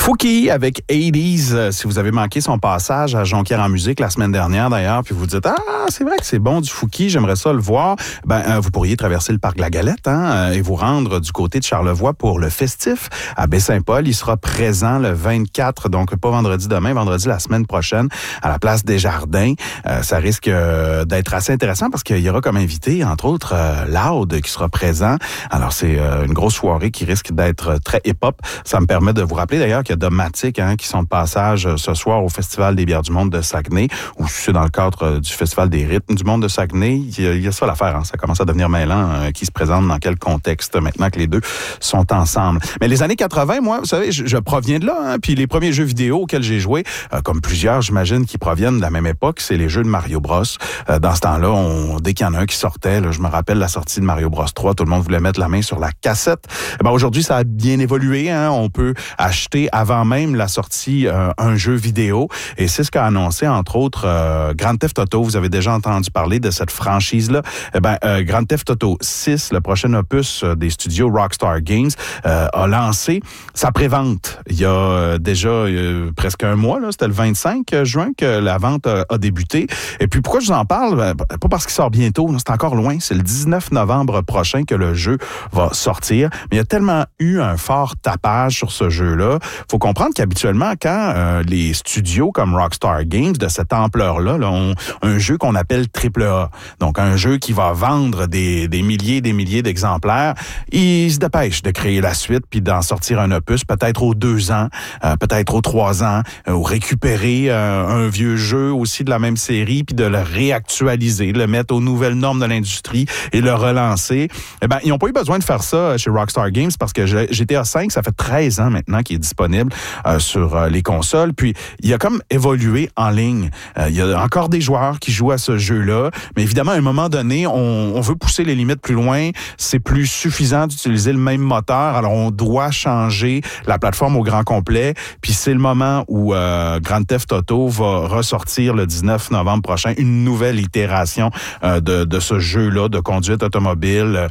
Fouki avec 80s. Si vous avez manqué son passage à Jonquière en musique la semaine dernière d'ailleurs, puis vous dites c'est vrai que c'est bon du Fouki, j'aimerais ça le voir. Vous pourriez traverser le parc de la Galette et vous rendre du côté de Charlevoix pour le festif à Baie-Saint-Paul. Il sera présent le 24, donc pas vendredi demain, vendredi la semaine prochaine à la place Desjardins. Ça risque d'être assez intéressant parce qu'il y aura comme invité entre autres Loud qui sera présent. Alors c'est une grosse soirée qui risque d'être très hip-hop. Ça me permet de vous rappeler d'ailleurs qu'il y a Domatic qui sont de passage ce soir au Festival des bières du monde de Saguenay, ou c'est dans le cadre du Festival des rythmes du monde de Saguenay. Il y a ça l'affaire, ça commence à devenir mêlant qui se présente dans quel contexte maintenant que les deux sont ensemble. Mais les années 80, moi, vous savez, je proviens de là, puis les premiers jeux vidéo auxquels j'ai joué, comme plusieurs, j'imagine, qui proviennent de la même époque, c'est les jeux de Mario Bros. Dans ce temps-là, dès qu'il y en a un qui sortait, je me rappelle la sortie de Mario Bros 3, tout le monde voulait mettre la main sur la cassette. Aujourd'hui, ça a bien évolué, on peut acheter avant même la sortie un jeu vidéo, et c'est ce qu'a annoncé entre autres Grand Theft Auto. Vous avez déjà entendu parler de cette franchise-là. Grand Theft Auto 6, le prochain opus des studios Rockstar Games, a lancé sa prévente. Il y a déjà presque un mois, c'était le 25 juin que la vente a débuté. Et puis pourquoi je vous en parle? Pas parce qu'il sort bientôt, c'est encore loin, c'est le 19 novembre prochain que le jeu va sortir, mais il y a tellement eu un fort tapage sur ce jeu-là. Faut comprendre qu'habituellement, quand les studios comme Rockstar Games de cette ampleur-là ont un jeu qu'on appelle AAA, donc un jeu qui va vendre des milliers et des milliers d'exemplaires, ils se dépêchent de créer la suite puis d'en sortir un opus, peut-être aux 2 ans, peut-être aux 3 ans, ou récupérer un vieux jeu aussi de la même série puis de le réactualiser, le mettre aux nouvelles normes de l'industrie et le relancer. Ils n'ont pas eu besoin de faire ça chez Rockstar Games parce que GTA 5, ça fait 13 ans maintenant qu'il est disponible sur les consoles. Puis, il a comme évolué en ligne. Il y a encore des joueurs qui jouent à ce jeu-là, mais évidemment, à un moment donné, on veut pousser les limites plus loin. C'est plus suffisant d'utiliser le même moteur, alors on doit changer la plateforme au grand complet. Puis, c'est le moment où Grand Theft Auto va ressortir le 19 novembre prochain une nouvelle itération de ce jeu-là, de conduite automobile,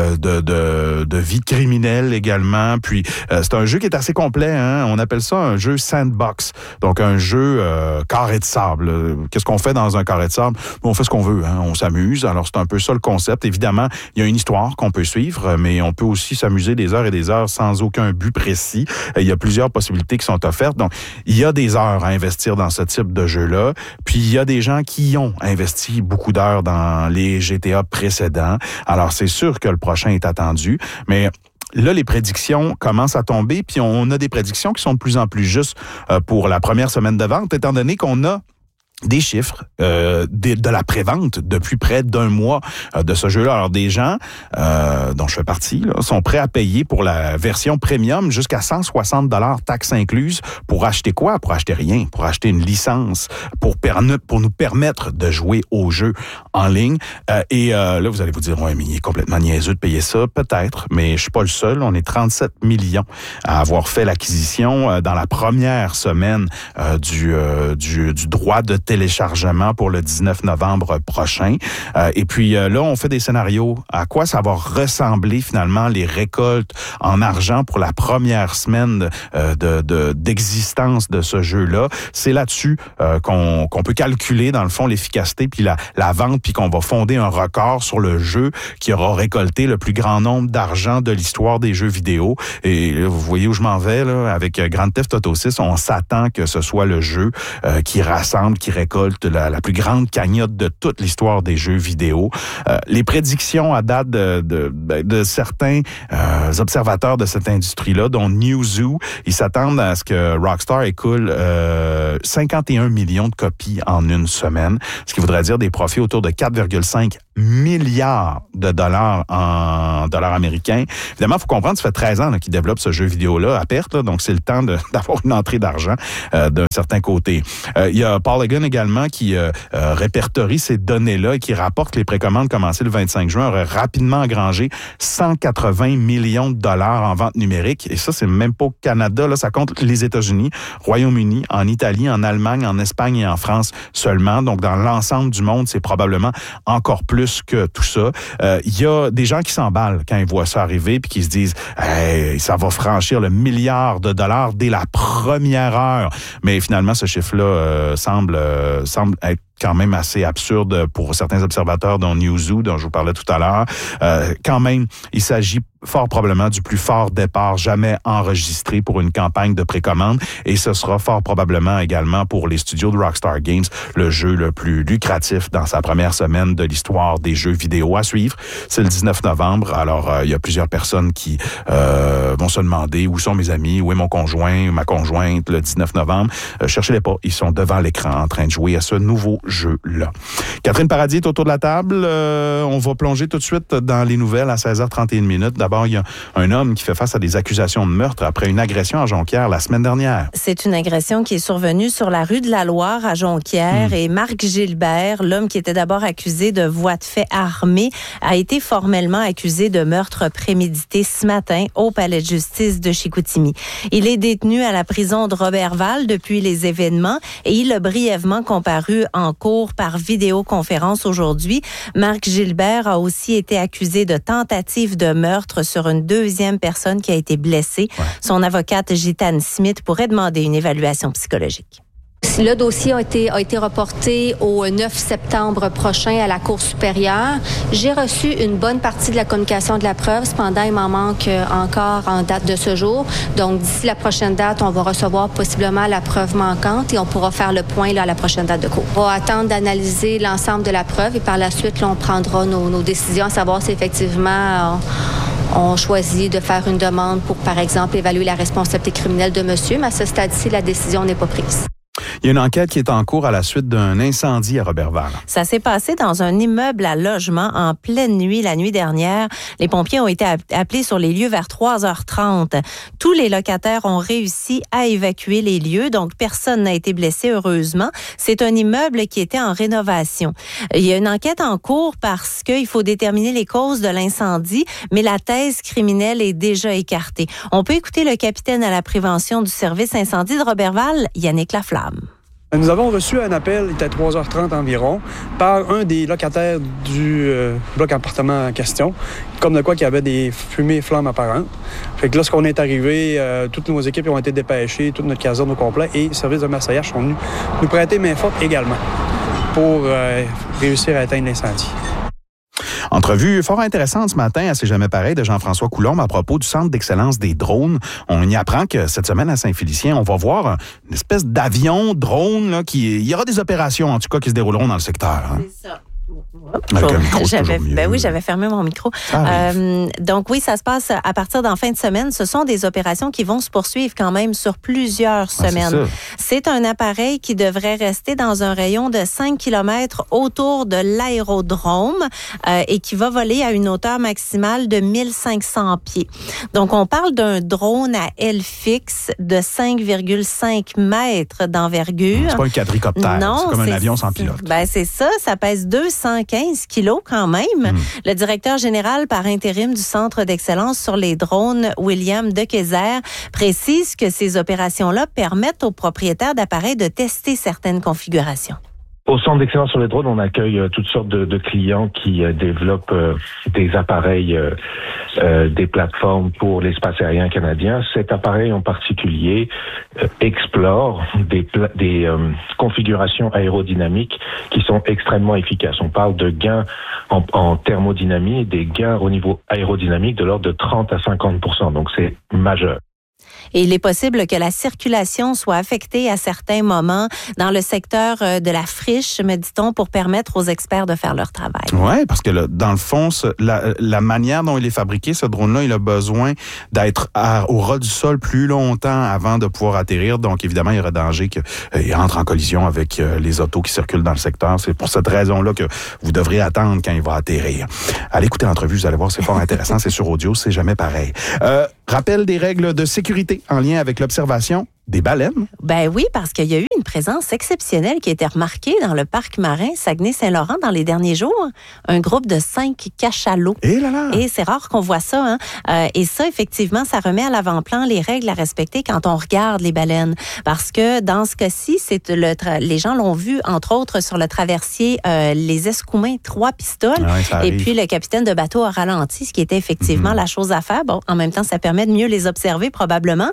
de vie criminelle également. Puis, c'est un jeu qui est assez complet. On appelle ça un jeu sandbox, donc un jeu carré de sable. Qu'est-ce qu'on fait dans un carré de sable? On fait ce qu'on veut, on s'amuse. Alors, c'est un peu ça le concept. Évidemment, il y a une histoire qu'on peut suivre, mais on peut aussi s'amuser des heures et des heures sans aucun but précis. Il y a plusieurs possibilités qui sont offertes. Donc, il y a des heures à investir dans ce type de jeu-là. Puis, il y a des gens qui ont investi beaucoup d'heures dans les GTA précédents. Alors, c'est sûr que le prochain est attendu, mais là, les prédictions commencent à tomber, puis on a des prédictions qui sont de plus en plus justes pour la première semaine de vente, étant donné qu'on a des chiffres de la prévente depuis près d'1 mois de ce jeu-là. Alors, des gens dont je fais partie sont prêts à payer pour la version premium jusqu'à 160 $ taxes incluses pour acheter quoi? Pour acheter rien, pour acheter une licence, pour nous permettre de jouer au jeu en ligne. Là, vous allez vous dire, ouais, mais il est complètement niaiseux de payer ça. Peut-être, mais je suis pas le seul. On est 37 millions à avoir fait l'acquisition dans la première semaine du droit de téléchargement pour le 19 novembre prochain. Et puis là, on fait des scénarios. À quoi ça va ressembler finalement les récoltes en argent pour la première semaine d'existence de ce jeu-là? C'est là-dessus qu'on peut calculer, dans le fond, l'efficacité puis la vente, puis qu'on va fonder un record sur le jeu qui aura récolté le plus grand nombre d'argent de l'histoire des jeux vidéo. Et là, vous voyez où je m'en vais, là, avec Grand Theft Auto 6, on s'attend que ce soit le jeu qui rassemble, qui récolte la plus grande cagnotte de toute l'histoire des jeux vidéo. Les prédictions à date de certains observateurs de cette industrie-là, dont Newzoo, ils s'attendent à ce que Rockstar écoule 51 millions de copies en une semaine, ce qui voudrait dire des profits autour de 4,5 milliards de dollars en dollars américains. Évidemment, il faut comprendre, ça fait 13 ans qu'ils développent ce jeu vidéo-là à perte, donc c'est le temps d'avoir une entrée d'argent d'un certain côté. Il y a Polygon également qui répertorie ces données-là et qui rapporte que les précommandes commencées le 25 juin auraient rapidement engrangé 180 millions de dollars en vente numérique. Et ça, c'est même pas au Canada, là, ça compte les États-Unis, Royaume-Uni, en Italie, en Allemagne, en Espagne et en France seulement. Donc, dans l'ensemble du monde, c'est probablement encore plus que tout ça. Il y a des gens qui s'emballent quand ils voient ça arriver puis qui se disent « Hey, ça va franchir le milliard de dollars dès la première heure. » Mais finalement, ce chiffre-là semble être quand même assez absurde pour certains observateurs, dont Newzoo, dont je vous parlais tout à l'heure. Quand même, il s'agit fort probablement du plus fort départ jamais enregistré pour une campagne de précommande, et ce sera fort probablement également pour les studios de Rockstar Games le jeu le plus lucratif dans sa première semaine de l'histoire des jeux vidéo à suivre. C'est le 19 novembre, alors il y a plusieurs personnes qui vont se demander où sont mes amis, où est mon conjoint, ma conjointe le 19 novembre. Cherchez-les pas, ils sont devant l'écran en train de jouer à ce nouveau jeu-là. Catherine Paradis est autour de la table. On va plonger tout de suite dans les nouvelles à 16h31. D'abord, il y a un homme qui fait face à des accusations de meurtre après une agression à Jonquière la semaine dernière. C'est une agression qui est survenue sur la rue de la Loire à Jonquière et Marc Gilbert, l'homme qui était d'abord accusé de voies de fait armées, a été formellement accusé de meurtre prémédité ce matin au palais de justice de Chicoutimi. Il est détenu à la prison de Roberval depuis les événements et il a brièvement comparu en cour par vidéoconférence aujourd'hui. Marc Gilbert a aussi été accusé de tentative de meurtre sur une deuxième personne qui a été blessée. Ouais. Son avocate Gitane Smith pourrait demander une évaluation psychologique. Le dossier a été reporté au 9 septembre prochain à la Cour supérieure. J'ai reçu une bonne partie de la communication de la preuve. Cependant, il m'en manque encore en date de ce jour. Donc, d'ici la prochaine date, on va recevoir possiblement la preuve manquante et on pourra faire le point là, à la prochaine date de cour. On va attendre d'analyser l'ensemble de la preuve et par la suite, là, on prendra nos décisions à savoir si effectivement on choisit de faire une demande pour, par exemple, évaluer la responsabilité criminelle de monsieur. Mais à ce stade-ci, la décision n'est pas prise. Il y a une enquête qui est en cours à la suite d'un incendie à Roberval. Ça s'est passé dans un immeuble à logement en pleine nuit la nuit dernière. Les pompiers ont été appelés sur les lieux vers 3h30. Tous les locataires ont réussi à évacuer les lieux, donc personne n'a été blessé heureusement. C'est un immeuble qui était en rénovation. Il y a une enquête en cours parce qu'il faut déterminer les causes de l'incendie, mais la thèse criminelle est déjà écartée. On peut écouter le capitaine à la prévention du service incendie de Roberval, Yannick Laflamme. Nous avons reçu un appel, il était à 3h30 environ, par un des locataires du bloc appartement en question, comme de quoi qu'il y avait des fumées et flammes apparentes. Fait que lorsqu'on est arrivé, toutes nos équipes ont été dépêchées, toute notre caserne au complet, et le service de massage sont venus nous prêter main forte également pour réussir à éteindre l'incendie. Entrevue fort intéressante ce matin à C'est jamais pareil de Jean-François Coulombe à propos du Centre d'excellence des drones. On y apprend que cette semaine à Saint-Félicien, on va voir une espèce d'avion drone là, il y aura des opérations en tout cas qui se dérouleront dans le secteur. Hein? C'est ça. Avec un micro, j'avais fermé mon micro. Donc oui, ça se passe à partir d'en fin de semaine. Ce sont des opérations qui vont se poursuivre quand même sur plusieurs semaines. C'est un appareil qui devrait rester dans un rayon de 5 km autour de l'aérodrome et qui va voler à une hauteur maximale de 1500 pieds. Donc on parle d'un drone à aile fixe de 5,5 mètres d'envergure. C'est pas un quadricoptère, non, c'est comme un avion sans pilote. Ben c'est ça pèse 215 kilos quand même. Le directeur général par intérim du Centre d'excellence sur les drones, William Dekeyzer, précise que ces opérations-là permettent aux propriétaires d'appareils de tester certaines configurations. Au Centre d'excellence sur les drones, on accueille toutes sortes de clients qui développent des appareils, des plateformes pour l'espace aérien canadien. Cet appareil en particulier explore des configurations aérodynamiques qui sont extrêmement efficaces. On parle de gains en thermodynamie et des gains au niveau aérodynamique de l'ordre de 30 à 50%. Donc c'est majeur. Et il est possible que la circulation soit affectée à certains moments dans le secteur de la friche, me dit-on, pour permettre aux experts de faire leur travail. Oui, parce que dans le fond, la manière dont il est fabriqué, ce drone-là, il a besoin d'être au ras du sol plus longtemps avant de pouvoir atterrir. Donc, évidemment, il y aurait danger qu'il entre en collision avec les autos qui circulent dans le secteur. C'est pour cette raison-là que vous devrez attendre quand il va atterrir. Allez écouter l'entrevue, vous allez voir, c'est fort intéressant. C'est sur audio, c'est jamais pareil. Rappel des règles de sécurité en lien avec l'observation Des baleines? Ben oui, parce qu'il y a eu une présence exceptionnelle qui a été remarquée dans le parc marin Saguenay-Saint-Laurent dans les derniers jours. Un groupe de 5 cachalots. Et là là! Et c'est rare qu'on voit ça. Et ça, effectivement, ça remet à l'avant-plan les règles à respecter quand on regarde les baleines. Parce que dans ce cas-ci, les gens l'ont vu, entre autres, sur le traversier, les escoumins 3 pistoles. Ah oui, et puis, le capitaine de bateau a ralenti, ce qui était effectivement la chose à faire. Bon, en même temps, ça permet de mieux les observer, probablement.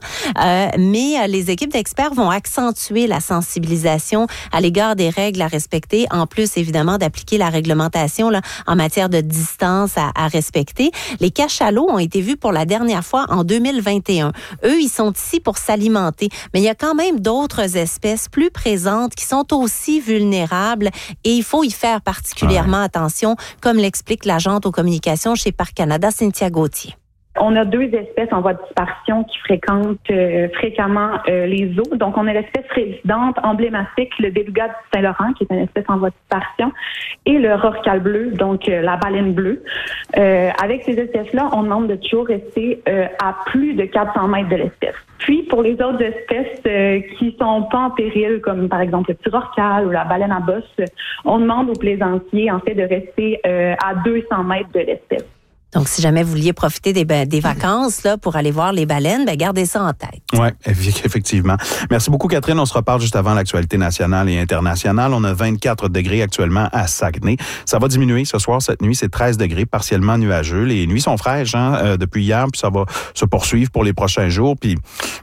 Mais les équipes d'experts vont accentuer la sensibilisation à l'égard des règles à respecter, en plus, évidemment, d'appliquer la réglementation là, en matière de distance à respecter. Les cachalots ont été vus pour la dernière fois en 2021. Eux, ils sont ici pour s'alimenter, mais il y a quand même d'autres espèces plus présentes qui sont aussi vulnérables et il faut y faire particulièrement attention, comme l'explique l'agente aux communications chez Parc Canada, Cynthia Gauthier. On a 2 espèces en voie de disparition qui fréquentent fréquemment les eaux. Donc, on a l'espèce résidente emblématique, le beluga du Saint-Laurent, qui est une espèce en voie de disparition, et le rorqual bleu, donc la baleine bleue. Avec ces espèces-là, on demande de toujours rester à plus de 400 mètres de l'espèce. Puis, pour les autres espèces qui sont pas en péril, comme par exemple le petit rorqual ou la baleine à bosse, on demande aux plaisanciers, en fait, de rester à 200 mètres de l'espèce. Donc, si jamais vous vouliez profiter des vacances là, pour aller voir les baleines, ben gardez ça en tête. Oui, effectivement. Merci beaucoup, Catherine. On se reparle juste avant l'actualité nationale et internationale. On a 24 degrés actuellement à Saguenay. Ça va diminuer ce soir. Cette nuit, c'est 13 degrés, partiellement nuageux. Les nuits sont fraîches depuis hier, puis ça va se poursuivre pour les prochains jours. Puis,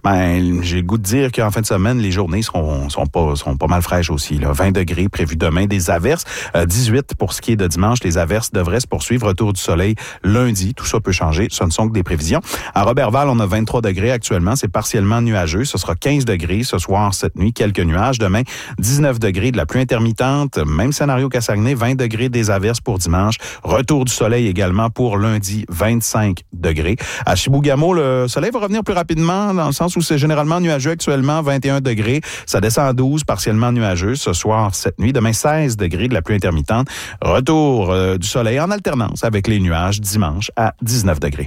j'ai le goût de dire qu'en fin de semaine, les journées seront pas mal fraîches aussi. Là. 20 degrés prévus demain. Des averses. 18 pour ce qui est de dimanche. Les averses devraient se poursuivre. Retour du soleil lundi. Tout ça peut changer. Ce ne sont que des prévisions. À Roberval, on a 23 degrés actuellement. C'est partiellement nuageux. Ce sera 15 degrés ce soir, cette nuit. Quelques nuages. Demain, 19 degrés de la pluie intermittente. Même scénario qu'à Saguenay. 20 degrés des averses pour dimanche. Retour du soleil également pour lundi. 25 degrés. À Chibougamau, le soleil va revenir plus rapidement dans le sens où c'est généralement nuageux actuellement. 21 degrés. Ça descend à 12, partiellement nuageux. Ce soir, cette nuit. Demain, 16 degrés de la pluie intermittente. Retour du soleil en alternance avec les nuages dimanche à 19 degrés.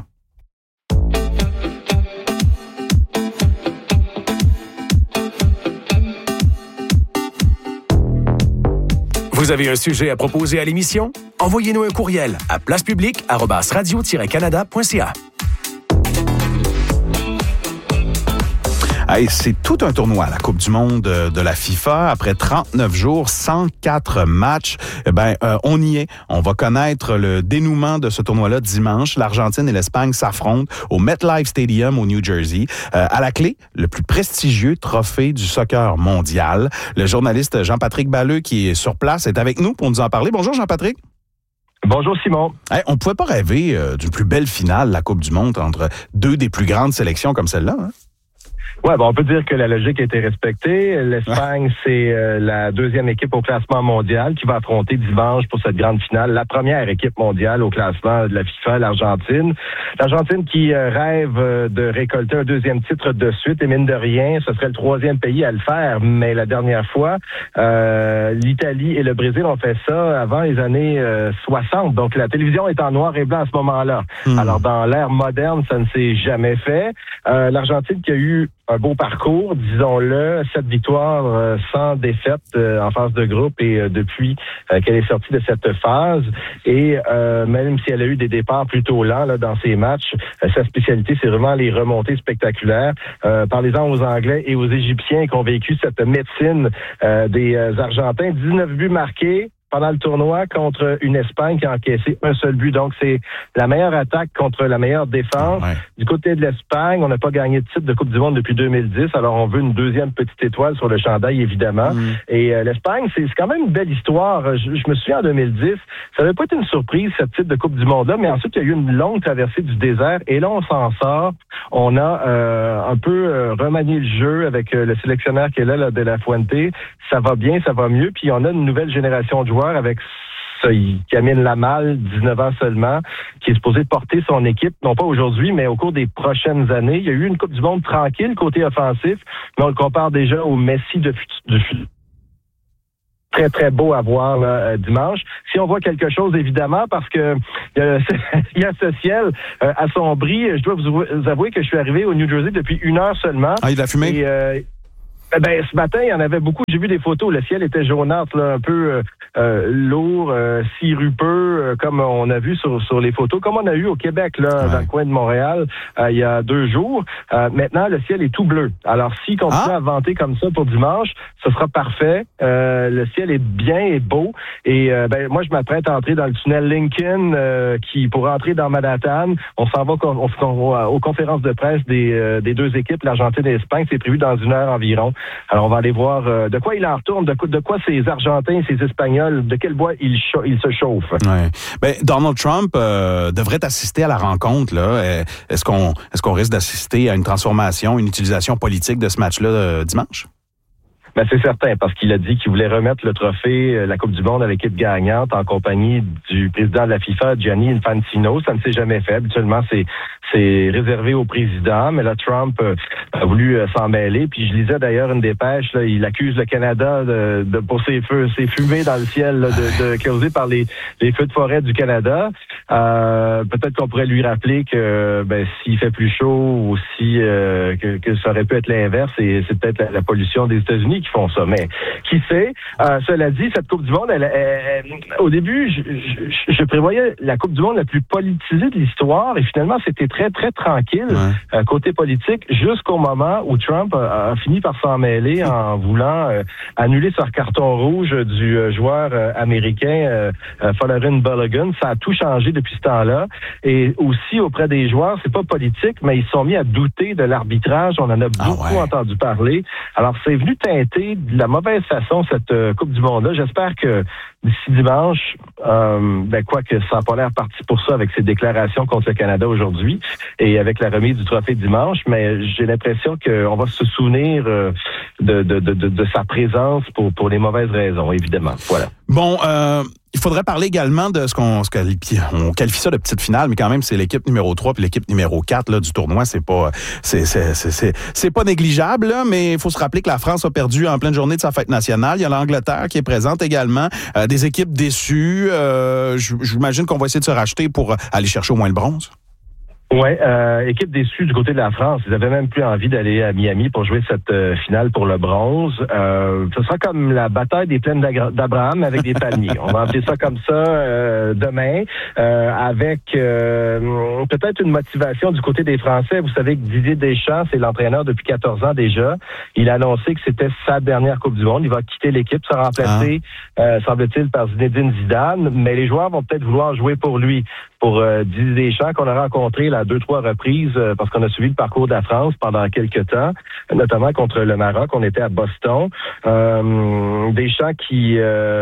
Vous avez un sujet à proposer à l'émission? Envoyez-nous un courriel à placepublique@radio-canada.ca. Hey, c'est tout un tournoi, la Coupe du monde de la FIFA. Après 39 jours, 104 matchs, on y est. On va connaître le dénouement de ce tournoi-là dimanche. L'Argentine et l'Espagne s'affrontent au MetLife Stadium au New Jersey. À la clé, le plus prestigieux trophée du soccer mondial. Le journaliste Jean-Patrick Balleux, qui est sur place, est avec nous pour nous en parler. Bonjour Jean-Patrick. Bonjour Simon. Hey, on ne pouvait pas rêver d'une plus belle finale, la Coupe du monde, entre deux des plus grandes sélections comme celle-là, hein? Ouais, on peut dire que la logique a été respectée. L'Espagne, c'est la deuxième équipe au classement mondial qui va affronter dimanche pour cette grande finale la première équipe mondiale au classement de la FIFA, l'Argentine. L'Argentine qui rêve de récolter un deuxième titre de suite et mine de rien, ce serait le troisième pays à le faire. Mais la dernière fois, l'Italie et le Brésil ont fait ça avant les années 60. Donc la télévision est en noir et blanc à ce moment-là. Alors dans l'ère moderne, ça ne s'est jamais fait. L'Argentine qui a eu un beau parcours, disons-le, 7 victoires sans défaite en phase de groupe et depuis qu'elle est sortie de cette phase. Et même si elle a eu des départs plutôt lents là, dans ses matchs, sa spécialité, c'est vraiment les remontées spectaculaires. Parlez-en aux Anglais et aux Égyptiens qui ont vécu cette médecine des Argentins. 19 buts marqués pendant le tournoi contre une Espagne qui a encaissé un seul but. Donc, c'est la meilleure attaque contre la meilleure défense. Ouais. Du côté de l'Espagne, on n'a pas gagné de titre de Coupe du monde depuis 2010. Alors, on veut une deuxième petite étoile sur le chandail, évidemment. Et l'Espagne, c'est quand même une belle histoire. Je me souviens, en 2010, ça n'avait pas été une surprise, ce titre de Coupe du monde-là, mais ensuite, il y a eu une longue traversée du désert. Et là, on s'en sort. On a un peu remanié le jeu avec le sélectionneur qui est là, De La Fuente. Ça va bien, ça va mieux. Puis, on a une nouvelle génération de joueurs avec Lamine Yamal, 19 ans seulement, qui est supposé porter son équipe, non pas aujourd'hui, mais au cours des prochaines années. Il y a eu une Coupe du monde tranquille côté offensif, mais on le compare déjà au Messi du futur. Très, très beau à voir là, dimanche. Si on voit quelque chose, évidemment, parce que il y a ce ciel assombri. Je dois vous avouer que je suis arrivé au New Jersey depuis 1 heure seulement. Ah, il a fumé? Ce matin, il y en avait beaucoup. J'ai vu des photos. Le ciel était jaunâtre, là, un peu lourd, sirupeux, comme on a vu sur les photos, comme on a eu au Québec, là, dans le coin de Montréal, il y a 2 jours. Maintenant, le ciel est tout bleu. Alors, s'il continue à venter comme ça pour dimanche, ce sera parfait. Le ciel est bien et beau. Et moi, je m'apprête à entrer dans le tunnel Lincoln pour entrer dans Manhattan. On s'en va aux conférences de presse des 2 équipes, l'Argentine et l'Espagne. C'est prévu dans 1 heure environ. Alors, on va aller voir de quoi il en retourne, de quoi ces Argentins, ces Espagnols, de quel bois ils se chauffent. Ouais. Donald Trump devrait assister à la rencontre, là. Est-ce qu'on risque d'assister à une transformation, une utilisation politique de ce match-là dimanche? C'est certain, parce qu'il a dit qu'il voulait remettre le trophée, la Coupe du Monde à l'équipe gagnante en compagnie du président de la FIFA, Gianni Infantino. Ça ne s'est jamais fait. Habituellement, c'est réservé au président, mais là, Trump a voulu s'en mêler. Puis je lisais d'ailleurs une dépêche, là, il accuse le Canada pour ses fumées dans le ciel là, de causées par les feux de forêt du Canada. Peut-être qu'on pourrait lui rappeler que s'il fait plus chaud ou que ça aurait pu être l'inverse, et c'est peut-être la pollution des États-Unis qui font ça, mais qui sait. Cela dit, cette Coupe du Monde, au début, je prévoyais la Coupe du Monde la plus politisée de l'histoire, et finalement, c'était très, très tranquille côté politique, jusqu'au moment où Trump a fini par s'en mêler en voulant annuler sur carton rouge du joueur américain Folarin Balogun. Ça a tout changé depuis ce temps-là, et aussi auprès des joueurs, c'est pas politique, mais ils se sont mis à douter de l'arbitrage. On en a beaucoup entendu parler. Alors, c'est venu teinter de la mauvaise façon cette Coupe du Monde-là. J'espère que d'ici dimanche, quoique ça n'a pas l'air parti pour ça avec ses déclarations contre le Canada aujourd'hui et avec la remise du trophée dimanche, mais j'ai l'impression qu'on va se souvenir de sa présence pour les mauvaises raisons, évidemment. Voilà. Bon, il faudrait parler également de on qualifie ça de petite finale, mais quand même, c'est l'équipe numéro 3 puis l'équipe numéro 4 là, du tournoi. C'est pas négligeable, là, mais il faut se rappeler que la France a perdu en pleine journée de sa fête nationale. Il y a l'Angleterre qui est présente également. Des équipes déçues. J'imagine qu'on va essayer de se racheter pour aller chercher au moins le bronze. Ouais, équipe déçue du côté de la France. Ils avaient même plus envie d'aller à Miami pour jouer cette finale pour le bronze. Ce sera comme la bataille des plaines d'Abraham avec des palmiers. On va appeler ça comme ça demain, avec peut-être une motivation du côté des Français. Vous savez que Didier Deschamps, c'est l'entraîneur depuis 14 ans déjà. Il a annoncé que c'était sa dernière Coupe du Monde. Il va quitter l'équipe, se remplacer, semble-t-il, par Zinedine Zidane. Mais les joueurs vont peut-être vouloir jouer pour lui. Pour Didier Deschamps, qu'on a rencontré à 2-3 reprises parce qu'on a suivi le parcours de la France pendant quelques temps, notamment contre le Maroc. On était à Boston. Deschamps qui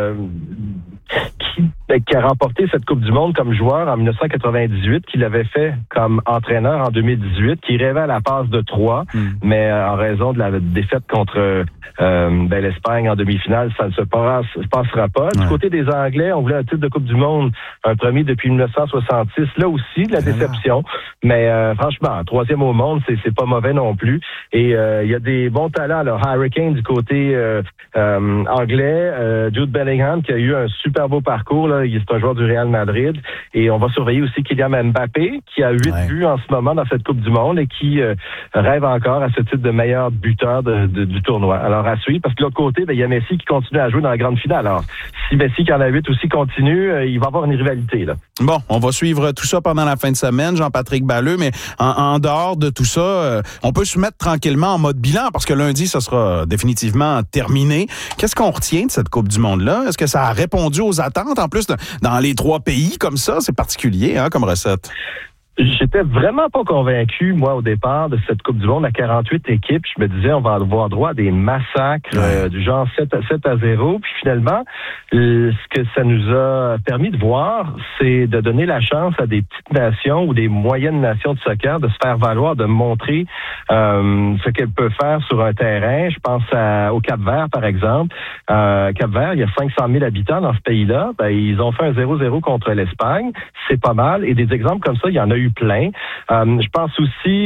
a remporté cette Coupe du Monde comme joueur en 1998, qui l'avait fait comme entraîneur en 2018, qui rêvait à la passe de 3, mais en raison de la défaite contre l'Espagne en demi-finale, ça ne se passera pas. Du côté des Anglais, on voulait un titre de Coupe du Monde, un premier depuis 1966. Là aussi, de la déception. Mais franchement, 3e au monde, c'est pas mauvais non plus. Et il y a des bons talents. Alors, Harry Kane du côté anglais, Jude Bellingham qui a eu un super beau parcours. Là, c'est un joueur du Real Madrid. Et on va surveiller aussi Kylian Mbappé qui a 8 buts en ce moment dans cette Coupe du Monde et qui rêve encore à ce titre de meilleur buteur du tournoi. Alors, à suivre, parce que de l'autre côté, il y a Messi qui continue à jouer dans la grande finale. Alors, si Messi qui en a 8 aussi continue, il va y avoir une rivalité, là. Bon, on va suivre tout ça pendant la fin de semaine, Jean-Patrick Balleux, mais en dehors de tout ça, on peut se mettre tranquillement en mode bilan parce que lundi, ça sera définitivement terminé. Qu'est-ce qu'on retient de cette Coupe du Monde-là? Est-ce que ça a répondu aux attentes? En plus, dans les 3 pays comme ça, c'est particulier comme recette. J'étais vraiment pas convaincu, moi, au départ, de cette Coupe du Monde à 48 équipes. Je me disais, on va avoir droit à des massacres du genre 7-0. Puis finalement, ce que ça nous a permis de voir, c'est de donner la chance à des petites nations ou des moyennes nations de soccer de se faire valoir, de montrer ce qu'elles peuvent faire sur un terrain. Je pense au Cap-Vert, par exemple. Cap-Vert, il y a 500 000 habitants dans ce pays-là. Ils ont fait un 0-0 contre l'Espagne. C'est pas mal. Et des exemples comme ça, il y en a eu plein. Je pense aussi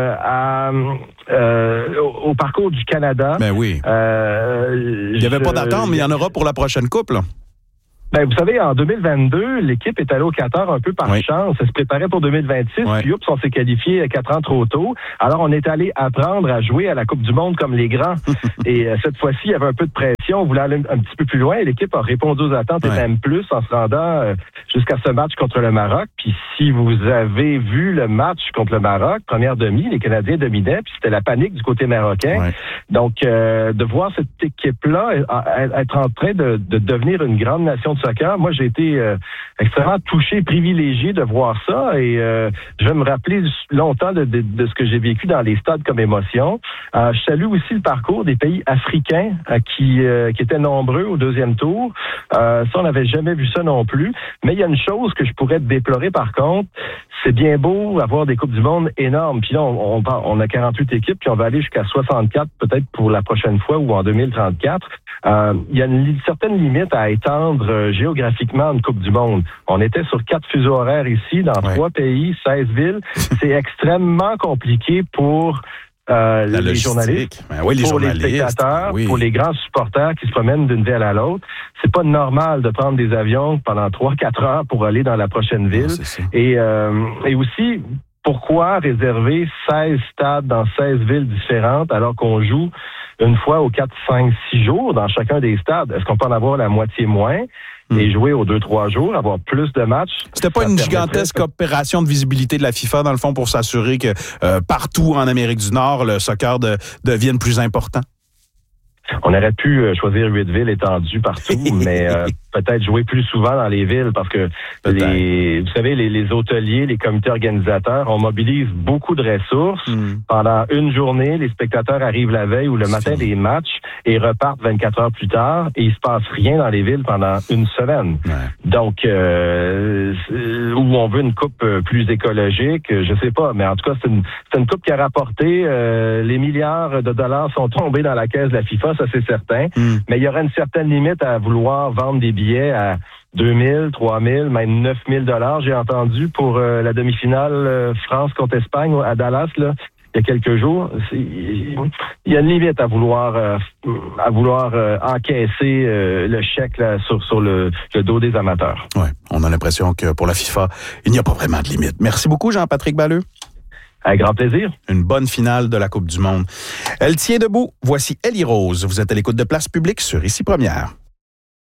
au parcours du Canada. Ben oui. Il n'y avait pas d'attente, mais il y en aura pour la prochaine coupe, là. Ben, vous savez, en 2022, l'équipe est allée au Qatar un peu par chance. Elle se préparait pour 2026, puis oups, on s'est qualifié 4 ans trop tôt. Alors, on est allé apprendre à jouer à la Coupe du Monde comme les grands. Et cette fois-ci, il y avait un peu de pression. On voulait aller un petit peu plus loin. Et l'équipe a répondu aux attentes et même plus en se rendant jusqu'à ce match contre le Maroc. Puis si vous avez vu le match contre le Maroc, première demi, les Canadiens dominaient, puis c'était la panique du côté marocain. Ouais. Donc, de voir cette équipe-là être en train de devenir une grande nation de soccer, moi, j'ai été extrêmement touché, privilégié de voir ça. Et je vais me rappeler longtemps de ce que j'ai vécu dans les stades comme émotion. Je salue aussi le parcours des pays africains qui étaient nombreux au deuxième tour. Ça, on n'avait jamais vu ça non plus. Mais il y a une chose que je pourrais déplorer, par contre, c'est bien beau avoir des Coupes du Monde énormes. Puis là, on a 48 équipes, puis on va aller jusqu'à 64 peut-être pour la prochaine fois ou en 2034. Il y a une certaine limite à étendre géographiquement une Coupe du Monde. On était sur 4 fuseaux horaires ici, dans 3 pays, 16 villes. C'est extrêmement compliqué pour les journalistes, pour les spectateurs, pour les grands supporters qui se promènent d'une ville à l'autre. C'est pas normal de prendre des avions pendant 3-4 heures pour aller dans la prochaine ville. Et aussi, pourquoi réserver 16 stades dans 16 villes différentes alors qu'on joue une fois aux 4, 5, 6 jours dans chacun des stades? Est-ce qu'on peut en avoir la moitié moins et jouer aux 2-3 jours, avoir plus de matchs? C'était pas une gigantesque opération de visibilité de la FIFA, dans le fond, pour s'assurer que partout en Amérique du Nord, le soccer devienne plus important? On aurait pu choisir 8 villes étendues partout, mais peut-être jouer plus souvent dans les villes parce que vous savez, les hôteliers, les comités organisateurs, on mobilise beaucoup de ressources. Pendant une journée, les spectateurs arrivent la veille ou le matin des matchs et repartent 24 heures plus tard et il se passe rien dans les villes pendant une semaine. Donc, où on veut une coupe plus écologique, je sais pas, mais en tout cas, c'est une coupe qui a rapporté les milliards de dollars sont tombés dans la caisse de la FIFA, ça c'est certain, mais il y aura une certaine limite à vouloir vendre des billets à 2 000, 3 000, même 9 000 $, j'ai entendu, pour la demi-finale France contre Espagne à Dallas, là, il y a quelques jours. Il y a une limite à vouloir encaisser le chèque là, sur le dos des amateurs. Oui, on a l'impression que pour la FIFA, il n'y a pas vraiment de limite. Merci beaucoup, Jean-Patrick Balleux. Avec grand plaisir. Une bonne finale de la Coupe du Monde. Elle tient debout. Voici Ellie Rose. Vous êtes à l'écoute de Place Publique sur Ici Première.